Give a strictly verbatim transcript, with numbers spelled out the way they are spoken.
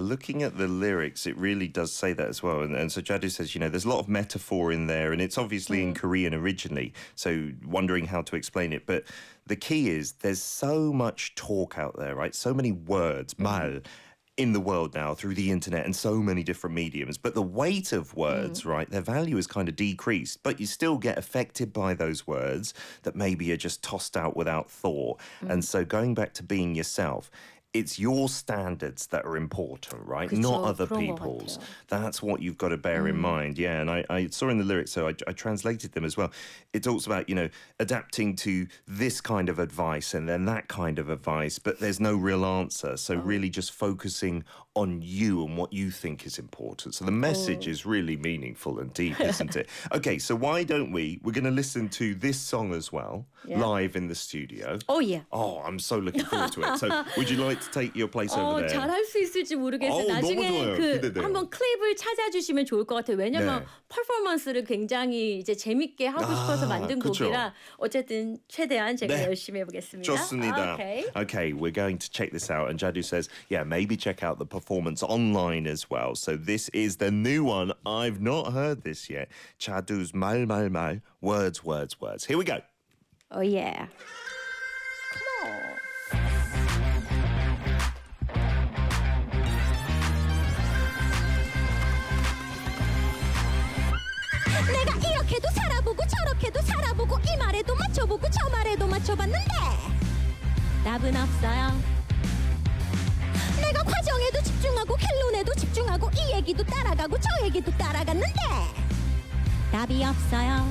looking at the lyrics, it really does say that as well. And, and so Jadu says, you know, there's a lot of metaphor in there, and it's obviously mm. in Korean originally, so wondering how to explain it. But the key is there's so much talk out there, right? So many words, mm. 말, in the world now through the internet and so many different mediums. But the weight of words, mm. right, their value is kind of decreased, but you still get affected by those words that maybe are just tossed out without thought. Mm. And so going back to being yourself, it's your standards that are important, right? 그쵸, not other people's. That's what you've got to bear mm. in mind. Yeah, and I, I saw in the lyrics, so I, I translated them as well. It talks about, you know, adapting to this kind of advice and then that kind of advice, but there's no real answer. So oh. really just focusing on you and what you think is important. So the message oh. is really meaningful and deep, isn't it? Okay, so why don't we, we're going to listen to this song as well, yeah. live in the studio. Oh, yeah. Oh, I'm so looking forward to it. So would you like to take your place 어, over there? 잘할 수 있을지 모르겠어요. 어, 나중에 그 한번 클립을 찾아주시면 좋을 것 같아요. 왜냐면 네. 퍼포먼스를 굉장히 이제 재밌게 하고 싶어서 아, 만든 그쵸. 곡이라 어쨌든 최대한 제가 네. 열심히 해보겠습니다. 좋습니다. Okay. Okay, we're going to check this out. And Jadu says, yeah, maybe check out the performance online as well. So this is the new one. I've not heard this yet. Jadu's 말, 말, 말, words, words, words. Here we go. Oh, yeah. Come on. 내가 이렇게도 살아보고 저렇게도 살아보고 이 말에도 맞춰보고 저 말에도 맞춰봤는데 답은 없어요. 내가 과정에도 집중하고 결론에도 집중하고 이 얘기도 따라가고 저 얘기도 따라갔는데 답이 없어요.